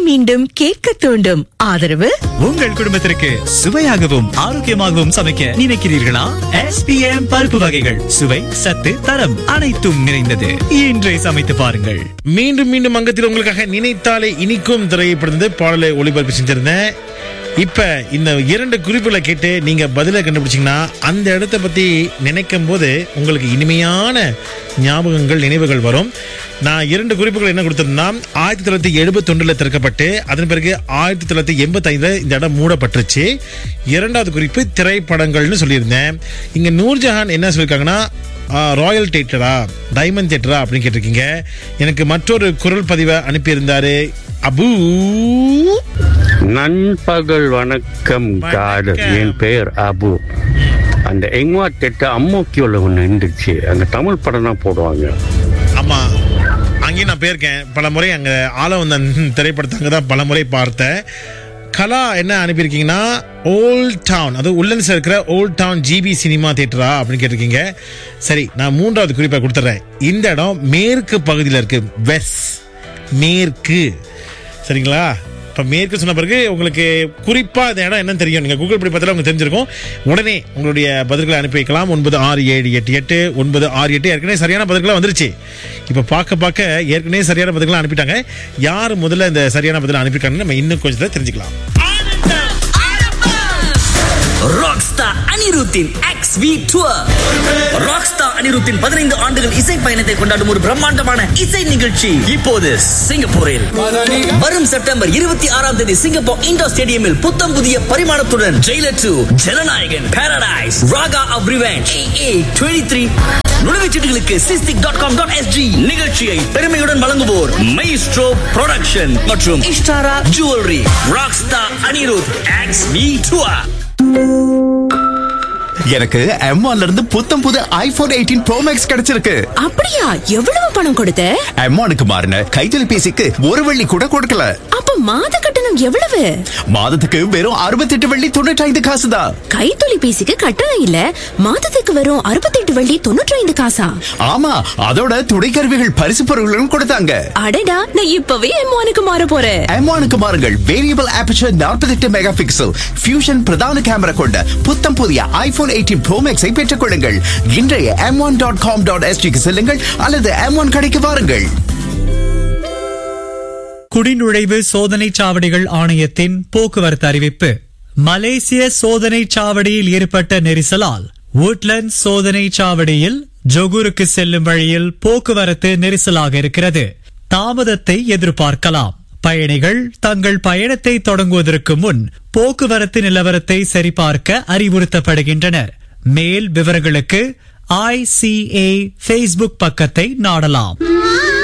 மீண்டும் கேட்க தூண்டும். ஆதரவு உங்கள் குடும்பத்திற்கு சுவையாகவும் ஆரோக்கியமாகவும் சமைக்க நினைக்கிறீர்களா? SPM பருப்பு வகைகள் சுவை, சத்து, தரம் அனைத்தும் நிறைந்தது. இன்றே சமைத்து பாருங்கள். மீண்டும் மீண்டும் அங்கத்தில் உங்களுக்காக நினைத்தாலே இனிக்கும் திரைப்படத்தை பாடலை ஒளிபரப்பு செஞ்சிருந்தேன். இப்ப இந்த 2 குறிப்புகளை கேட்டு நீங்க பதிலை கண்டுபிடிச்சீங்கன்னா அந்த இடத்தை பத்தி நினைக்கும் போது உங்களுக்கு இனிமையான ஞாபகங்கள், நினைவுகள் வரும். நான் 2 குறிப்புகள் என்ன கொடுத்திருந்தா, 1971 திறக்கப்பட்டு அதன் பிறகு 1985 இந்த இடம் மூடப்பட்டுருச்சு. 2வது குறிப்பு திரைப்படங்கள்னு சொல்லியிருந்தேன். இங்க நூர்ஜஹான் என்ன சொல்லியிருக்காங்கன்னா, ராயல் தியேட்டரா, டைமண்ட் தியேட்டரா அப்படின்னு கேட்டிருக்கீங்க. எனக்கு மற்றொரு குரல் பதிவை அனுப்பியிருந்தாரு அபு. நண்பகல் வணக்கம் காதல், என் பெயர் அபு. அந்த எங்வா தியேட்டர் அம்மோக்கியோல ஒன்று இருந்துச்சு, அங்கே தமிழ் படம் தான் போடுவாங்க. ஆமா, அங்கேயும் நான் போயிருக்கேன் பல முறை. அங்கே ஆலவந்தன் திரைப்படத்தை அங்கே தான் பல முறை பார்த்தேன். கலா என்ன அனுப்பியிருக்கீங்கன்னா, ஓல்ட் டவுன், அது உள்ளன்ஸ் இருக்கிற ஓல்ட் டவுன் ஜிபி சினிமா தியேட்டரா அப்படின்னு கேட்டிருக்கீங்க. சரி, நான் 3வது குறிப்பை கொடுத்துட்றேன். இந்த இடம் மேற்கு பகுதியில் இருக்கு, வெஸ்ட் மேற்கு. சரிங்களா? இப்போ மேற்கு சொன்ன பிறகு உங்களுக்கு குறிப்பாக இந்த இடம் என்னன்னு தெரியும். நீங்கள் கூகுள் படி பார்த்தாலும் உங்களுக்கு தெரிஞ்சிருக்கும். உடனே உங்களுடைய பதில்களை அனுப்பி வைக்கலாம். 96788968. ஏற்கனவே சரியான பதில்களாக வந்துருச்சு. இப்போ பார்க்க ஏற்கனவே சரியான பதில்களை அனுப்பிட்டாங்க. யார் முதல்ல இந்த சரியான பதிலை அனுப்பியிருக்காங்கன்னு நம்ம இன்னும் கொஞ்சம் தெரிஞ்சுக்கலாம். ராக்ஸ்டார் அனிருத்தின் XV டூர். ராக்ஸ்டார் அனிருத்தின் 15 ஆண்டுகள் இசை பயணத்தை கொண்டாடும் ஒரு பிரம்மாண்டமான இசை நிகழ்ச்சி இப்போது சிங்கப்பூரில். வரும் செப்டம்பர் 26ஆம் தேதி சிங்கப்பூர் இண்டோர் ஸ்டேடியமில் புத்தம் புதிய பரிமாணத்துடன் Jailer 2, Jananayagan, Paradise, Raaga of revenge, AA23 நுழைவுச்சீட்டுகளுக்கு sistic.com.sg. நிகழ்ச்சியை பெருமையுடன் வழங்குவோர் மைஸ்ட்ரோ புரொடக்ஷன் மற்றும் Ishtara jewellery. Rockstar Anirudh XV tour. எனக்கு M1ல இருந்து புத்தம் புது iPhone 18 Pro Max கிடைச்சிருக்கு. அப்படியா? எவ்வளவு பணம் கொடுத்த? M1க்கு மாறின கைத்தொலைபேசிக்கு ஒரு வெள்ளி கூட கொடுக்கல. அப்ப மாத கட்டணம் எவ்வளவு? மாதத்துக்கு வெறும் 68 வெள்ளி 95 காசு தான். கைத்தொலைபேசிக்கு கட்டணம் இல்ல, மாதத்துக்கு வரும் 68 வெள்ளி 95 காசா? ஆமா, அதோட துணைக்கருவிகள் பரிசு பொருட்களும் கொடுத்தாங்க. அடடா, நான் இப்பவே M1க்கு மாற போறேன். M1க்கு மாறுங்கள். Variable aperture 48 mega pixel fusion பிரதான கேமரா கொண்ட புத்தம் புதிய iPhone 18 Pro Max ஐ பெற்றுக் கொள்ளுங்கள். இன்றைய m1.com.sg செல்லுங்கள் அல்லது M1 கடைக்கு வாருங்கள். குடிநுழைவு சோதனை சாவடிகள் ஆணையத்தின் போக்குவரத்து அறிவிப்பு. மலேசிய சோதனை சாவடியில் ஏற்பட்ட நெரிசலால் woodlands சோதனை சாவடியில் ஜொகூருக்கு செல்லும் வழியில் போக்குவரத்து நெரிசலாக இருக்கிறது. தாமதத்தை எதிர்பார்க்கலாம். பயணிகள் தங்கள் பயணத்தை தொடங்குவதற்கு முன் போக்குவரத்து நிலவரத்தை சரிபார்க்க அறிவுறுத்தப்படுகின்றனர். மேல் விவரங்களுக்கு ICA Facebook பக்கத்தை நாடலாம்.